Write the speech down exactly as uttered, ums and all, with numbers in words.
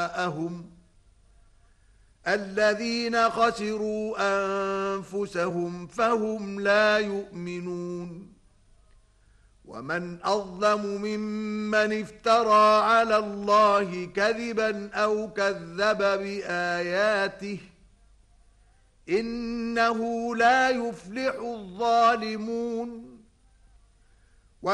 أهم الذين خسروا أنفسهم فهم لا يؤمنون ومن أظلم ممن افترى على الله كذبا أو كذب بآياته إنه لا يفلح الظالمون